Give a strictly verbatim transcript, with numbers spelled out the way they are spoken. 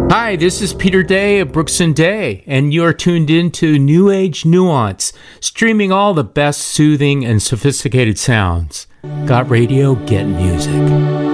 Hi, this is Peter Day of Brooks and Day, and you are tuned in to New Age Nuance, streaming all the best soothing and sophisticated sounds. Got radio, get music.